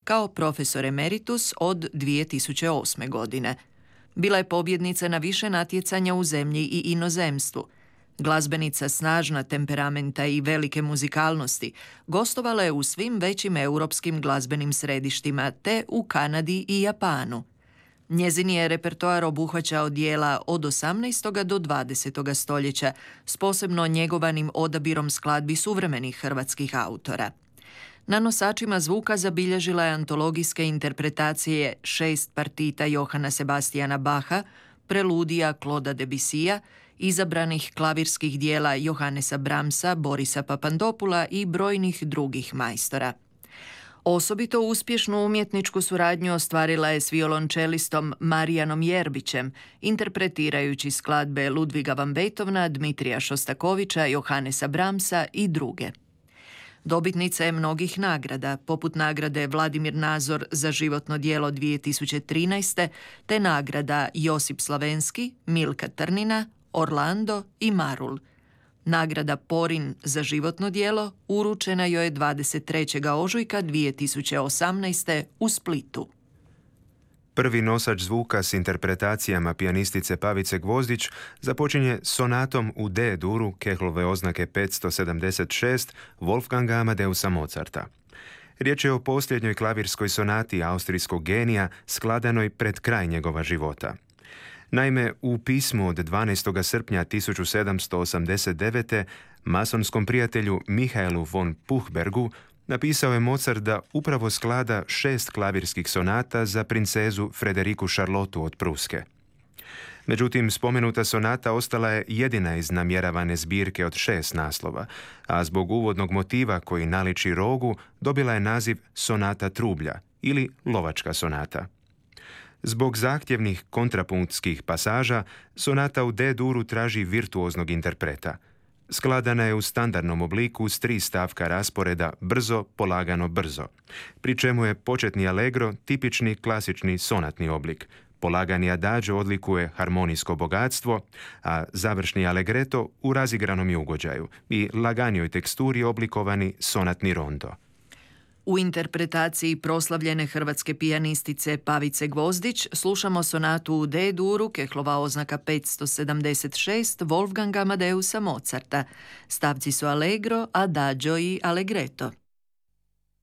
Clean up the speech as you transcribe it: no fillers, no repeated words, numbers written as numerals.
kao profesor emeritus od 2008. godine. Bila je pobjednica na više natjecanja u zemlji i inozemstvu. Glazbenica snažna temperamenta i velike muzikalnosti, gostovala je u svim većim europskim glazbenim središtima te u Kanadi i Japanu. Njezin je repertoar obuhvaćao dijela od 18. do 20. stoljeća s posebno njegovanim odabirom skladbi suvremenih hrvatskih autora. Na nosačima zvuka zabilježila je antologijske interpretacije 6 partita Johana Sebastijana Bacha, preludija Clauda Debussija, izabranih klavirskih dijela Johannesa Brahmsa, Borisa Papandopula i brojnih drugih majstora. Osobito uspješnu umjetničku suradnju ostvarila je s violončelistom Marijanom Jerbićem, interpretirajući skladbe Ludviga van Beethovena, Dmitrija Šostakovića, Johannesa Brahmsa i druge. Dobitnica je mnogih nagrada, poput nagrade Vladimir Nazor za životno djelo 2013. te nagrada Josip Slavenski, Milka Trnina, Orlando i Marul. Nagrada Porin za životno djelo uručena joj je 23. ožujka 2018. u Splitu. Prvi nosač zvuka s interpretacijama pijanistice Pavice Gvozdić započinje sonatom u D-duru Kehlove oznake 576 Wolfganga Amadeusa Mozarta. Riječ je o posljednjoj klavirskoj sonati austrijskog genija skladanoj pred kraj njegova života. Naime, u pismu od 12. srpnja 1789. masonskom prijatelju Mihaelu von Puchbergu napisao je Mozart da upravo sklada 6 klavirskih sonata za princezu Frederiku Šarlotu od Pruske. Međutim, spomenuta sonata ostala je jedina iz namjeravane zbirke od 6 naslova, a zbog uvodnog motiva koji naliči rogu dobila je naziv sonata trublja ili lovačka sonata. Zbog zahtjevnih kontrapunktskih pasaža, sonata u D-duru traži virtuoznog interpreta. Skladana je u standardnom obliku s 3 stavka rasporeda brzo, polagano, brzo, pri čemu je početni allegro tipični klasični sonatni oblik. Polagani adagio odlikuje harmonijsko bogatstvo, a završni allegretto u razigranom je ugođaju i laganijoj teksturi oblikovani sonatni rondo. U interpretaciji proslavljene hrvatske pijanistice Pavice Gvozdić slušamo sonatu u D-duru, Kehlova oznaka 576, Wolfganga Amadeusa Mozarta. Stavci su allegro, adagio i allegretto.